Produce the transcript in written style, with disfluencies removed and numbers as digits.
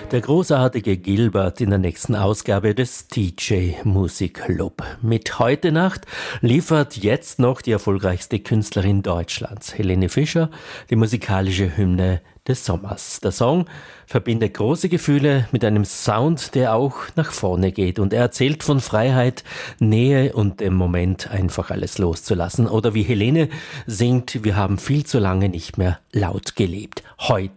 Der großartige Gilbert in der nächsten Ausgabe des DJ Musikclub. Mit Heute Nacht liefert jetzt noch die erfolgreichste Künstlerin Deutschlands, Helene Fischer, die musikalische Hymne des Sommers. Der Song verbindet große Gefühle mit einem Sound, der auch nach vorne geht. Und er erzählt von Freiheit, Nähe und dem Moment, einfach alles loszulassen. Oder wie Helene singt, wir haben viel zu lange nicht mehr laut gelebt. Heute